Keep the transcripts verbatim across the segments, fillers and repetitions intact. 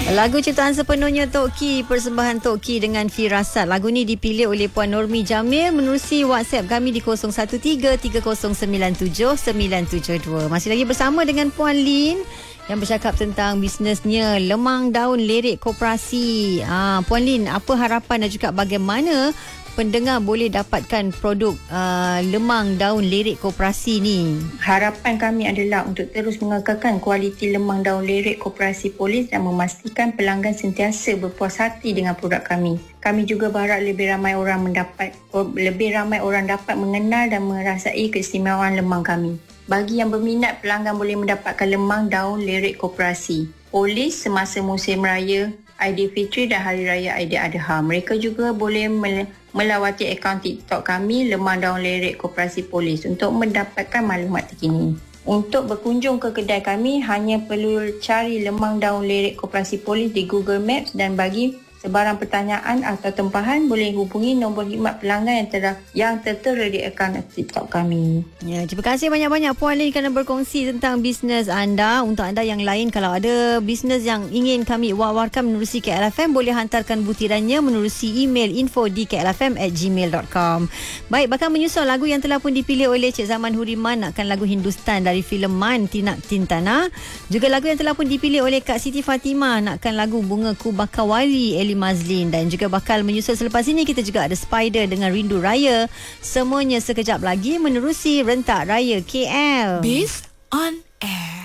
Lagu ciptaan sepenuhnya Tok Ki, persembahan Tok Ki dengan Firasat. Lagu ni dipilih oleh Puan Normi Jamil menerusi WhatsApp kami di kosong satu tiga tiga kosong sembilan tujuh sembilan tujuh dua. Masih lagi bersama dengan Puan Lin yang bercakap tentang bisnesnya lemang daun lirik koperasi. Ah, Puan Lin, apa harapan dan juga bagaimana pendengar boleh dapatkan produk uh, lemang daun lirik koperasi ni? Harapan kami adalah untuk terus mengekalkan kualiti lemang daun lirik koperasi Polis dan memastikan pelanggan sentiasa berpuas hati dengan produk kami. Kami juga berharap lebih ramai orang mendapat lebih ramai orang dapat mengenal dan merasai keistimewaan lemang kami. Bagi yang berminat, pelanggan boleh mendapatkan lemang daun lirik koperasi Polis semasa musim raya Aidilfitri dan Hari Raya Aidiladha. Mereka juga boleh melawati akaun TikTok kami Lemang Daun Lirik Koperasi Polis untuk mendapatkan maklumat terkini. Untuk berkunjung ke kedai kami, hanya perlu cari Lemang Daun Lirik Koperasi Polis di Google Maps dan bagi sebarang pertanyaan atau tempahan boleh hubungi nombor khidmat pelanggan yang telah yang tertera di akaun TikTok kami. Ya, terima kasih banyak-banyak Puan Lin kerana berkongsi tentang bisnes anda. Untuk anda yang lain, kalau ada bisnes yang ingin kami war-warkan menerusi K L F M, boleh hantarkan butirannya menerusi email info di k l f m at gmail dot com. Baik, bakal menyusul lagu yang telah pun dipilih oleh Cik Zaman Huriman, nakkan lagu Hindustan dari filem Man Tinak Tintana. Juga lagu yang telah pun dipilih oleh Kak Siti Fatimah, nakkan lagu Bunga Ku Bakawali Eli Mazlin. Dan juga bakal menyusul selepas ini kita juga ada Spider dengan Rindu Raya. Semuanya sekejap lagi menerusi Rentak Raya K L. Biz on Air.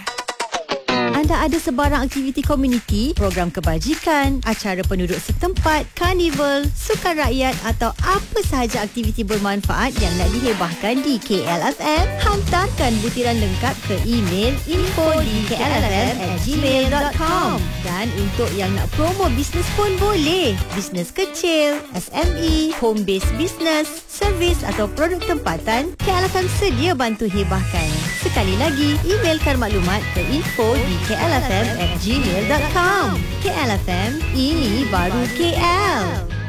Anda ada sebarang aktiviti komuniti, program kebajikan, acara penduduk setempat, karnival, sukan rakyat atau apa sahaja aktiviti bermanfaat yang nak dihebahkan di K L F M, hantarkan butiran lengkap ke email info di k l f m at gmail dot com. Dan untuk yang nak promo bisnes pun boleh. Bisnes kecil, S M E, home based business, servis atau produk tempatan, K L F M sedia bantu hebahkan. Sekali lagi, emailkan maklumat ke info di k l f m at gmail dot com. K L F M, ini baru K L.